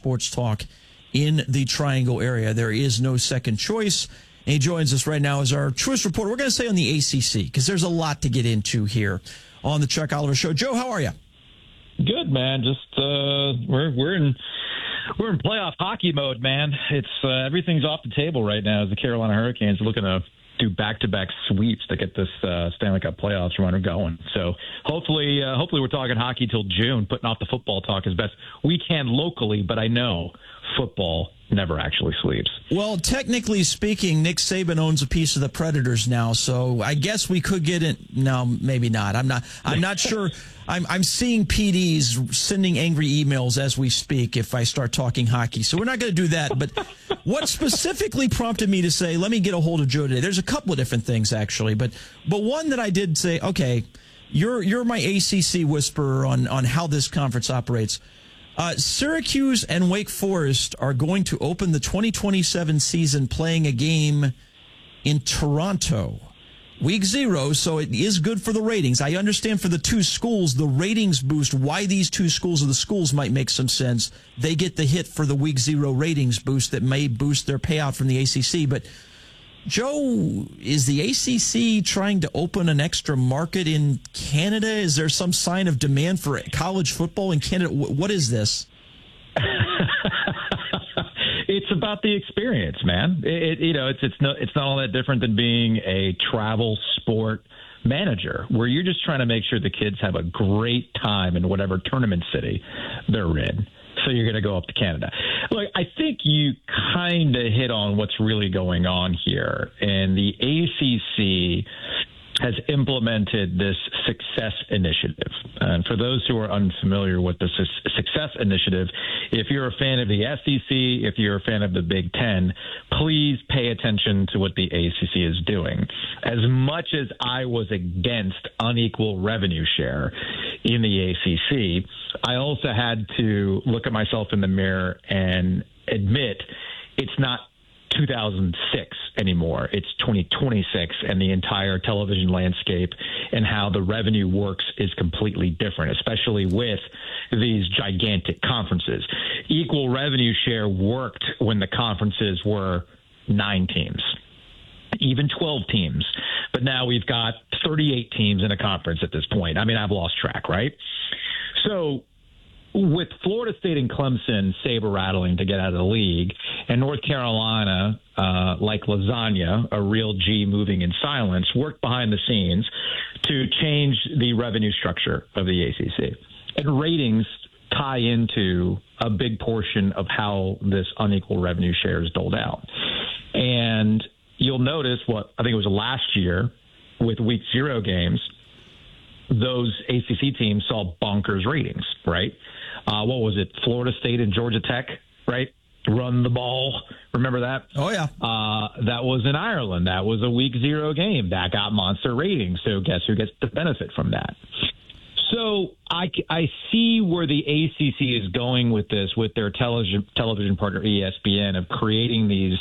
sports talk in the Triangle area. There is no second choice. And he joins us right now as our truest reporter. We're going to say on the ACC because there's a lot to get into here on the Chuck Oliver Show. Joe, how are you? Good, man. Just we're in playoff hockey mode, man. It's everything's off the table right now as the Carolina Hurricanes are looking to do back-to-back sweeps to get this Stanley Cup playoffs run going. So hopefully we're talking hockey till June, putting off the football talk as best we can locally. But I know football never actually sleeps. Well, technically speaking, Nick Saban owns a piece of the Predators now, so I guess we could get it. No, maybe not. I'm not sure. I'm seeing PDs sending angry emails as we speak if I start talking hockey. So we're not going to do that. But what specifically prompted me to say, let me get a hold of Joe today? There's a couple of different things actually, but one that I did say, okay, you're my ACC whisperer on how this conference operates. Syracuse and Wake Forest are going to open the 2027 season playing a game in Toronto. Week 0, so it is good for the ratings. I understand for the two schools, the ratings boost, why these two schools or the schools might make some sense. They get the hit for the Week 0 ratings boost that may boost their payout from the ACC. But, Joe, is the ACC trying to open an extra market in Canada? Is there some sign of demand for college football in Canada? What is this? It's about the experience, man. It's not all that different than being a travel sport manager, where you're just trying to make sure the kids have a great time in whatever tournament city they're in. So you're going to go up to Canada. Look, I think you kind of hit on what's really going on here. And the ACC has implemented this Success Initiative. And for those who are unfamiliar with the Success Initiative, if you're a fan of the SEC, if you're a fan of the Big Ten, please pay attention to what the ACC is doing. As much as I was against unequal revenue share in the ACC, I also had to look at myself in the mirror and admit it's not 2006 anymore. It's 2026, and the entire television landscape and how the revenue works is completely different, especially with these gigantic conferences. Equal revenue share worked when the conferences were 9 teams, even 12 teams. But now we've got 38 teams in a conference at this point. I mean, I've lost track, right? So with Florida State and Clemson saber-rattling to get out of the league, and North Carolina, like lasagna, a real G moving in silence, worked behind the scenes to change the revenue structure of the ACC. And ratings tie into a big portion of how this unequal revenue share is doled out. And you'll notice I think it was last year with Week 0 games, those ACC teams saw bonkers ratings, right? What was it? Florida State and Georgia Tech, right? Run the ball. Remember that? Oh, yeah. That was in Ireland. That was a Week 0 game. That got monster ratings. So guess who gets the benefit from that? So I see where the ACC is going with this, with their television partner ESPN, of creating these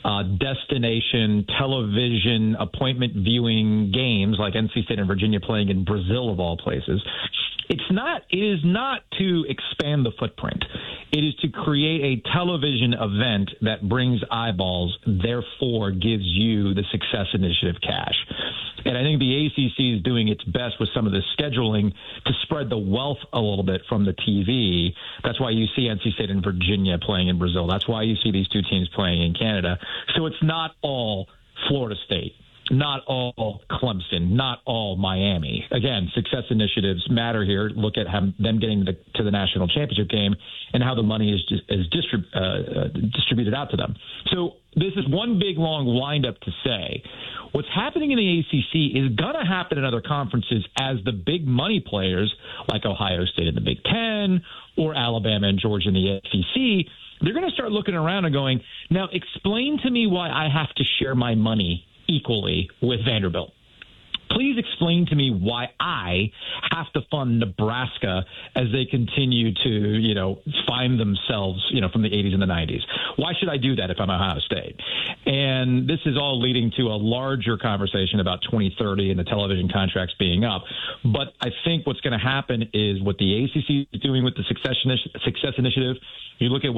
destination television appointment viewing games like NC State and Virginia playing in Brazil, of all places. It is not to expand the footprint. It is to create a television event that brings eyeballs, therefore gives you the Success Initiative cash. And I think the ACC is doing its best with some of the scheduling to spread the wealth a little bit from the TV. That's why you see NC State and Virginia playing in Brazil. That's why you see these two teams playing in Canada. So it's not all Florida State, not all Clemson, not all Miami. Again, Success Initiatives matter here. Look at them getting to the national championship game and how the money is distributed out to them. So this is one big, long wind-up to say what's happening in the ACC is going to happen in other conferences as the big money players like Ohio State in the Big Ten or Alabama and Georgia in the SEC, they're going to start looking around and going, now explain to me why I have to share my money equally with Vanderbilt. Please explain to me why I have to fund Nebraska as they continue to, find themselves, from the 80s and the 90s. Why should I do that if I'm Ohio State? And this is all leading to a larger conversation about 2030 and the television contracts being up. But I think what's going to happen is what the ACC is doing with the Success Initiative. You look at